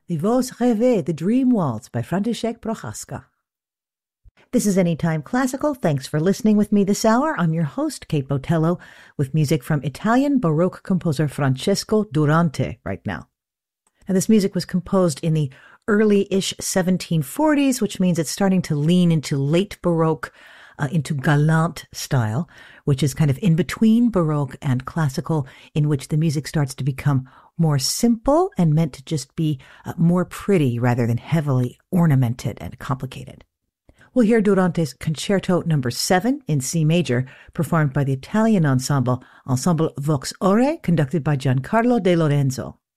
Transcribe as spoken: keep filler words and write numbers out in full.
the Vos Rêver, the Dream Waltz by František Prochaska. This is Anytime Classical. Thanks for listening with me this hour. I'm your host, Kate Botello, with music from Italian Baroque composer Francesco Durante right now. And this music was composed in the early-ish seventeen forties, which means it's starting to lean into late Baroque, uh, into galant style, which is kind of in between Baroque and classical, in which the music starts to become more simple and meant to just be uh, more pretty rather than heavily ornamented and complicated. We'll hear Durante's Concerto number seven in C major, performed by the Italian ensemble, Ensemble Vox Ore, conducted by Giancarlo De Lorenzo.